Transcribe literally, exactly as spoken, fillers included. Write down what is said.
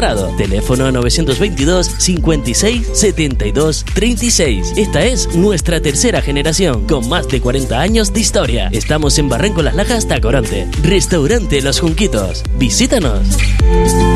Prado. Teléfono novecientos veintidós, cincuenta y seis, setenta y dos, treinta y seis. Esta es nuestra tercera generación, con más de cuarenta años de historia. Estamos en Barranco Las Lajas, Tacoronte. Restaurante Los Junquitos. Visítanos.